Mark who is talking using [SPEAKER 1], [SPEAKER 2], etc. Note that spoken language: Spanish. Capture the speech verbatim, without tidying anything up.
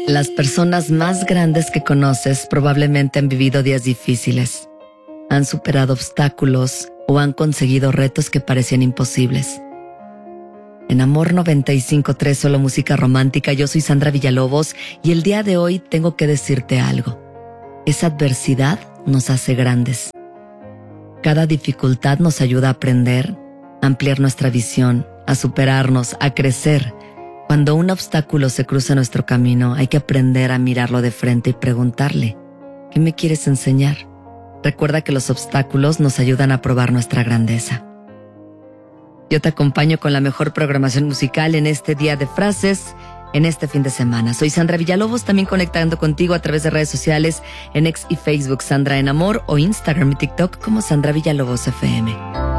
[SPEAKER 1] Las personas más grandes que conoces probablemente han vivido días difíciles, han superado obstáculos o han conseguido retos que parecían imposibles. En Amor noventa y cinco punto tres, solo música romántica, yo soy Sandra Villalobos y el día de hoy tengo que decirte algo. Esa adversidad nos hace grandes. Cada dificultad nos ayuda a aprender, a ampliar nuestra visión, a superarnos, a crecer. Cuando un obstáculo se cruza en nuestro camino, hay que aprender a mirarlo de frente y preguntarle, ¿qué me quieres enseñar? Recuerda que los obstáculos nos ayudan a probar nuestra grandeza. Yo te acompaño con la mejor programación musical en este día de frases, en este fin de semana. Soy Sandra Villalobos, también conectando contigo a través de redes sociales en X y Facebook, Sandra en Amor, o Instagram y TikTok como Sandra Villalobos F M.